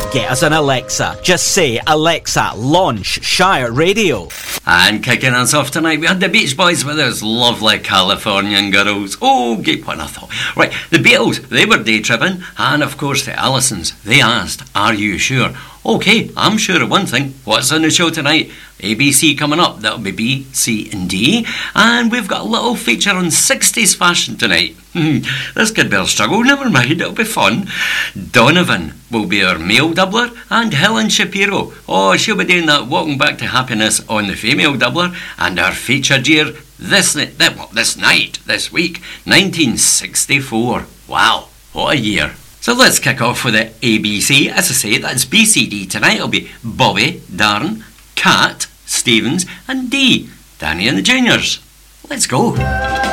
get us an Alexa. Just say, Alexa, launch Shire Radio. And kicking us off tonight, we had the Beach Boys with those lovely Californian girls. Oh, get one I thought. Right, the Beatles, they were day tripping. And of course the Allisons, they asked, are you sure? OK, I'm sure of one thing. What's on the show tonight? ABC coming up, that'll be B, C and D. And we've got a little feature on 60s fashion tonight. This could be a struggle, never mind, it'll be fun. Donovan will be our male doubler, and Helen Shapiro, oh, she'll be doing that Walking Back to Happiness on the female doubler. And our featured year this week, 1964. Wow, what a year. So let's kick off with the ABC. As I say, that's BCD tonight. It'll be Bobby, Darren, Cat, Stevens and D, Danny and the Juniors. Let's go.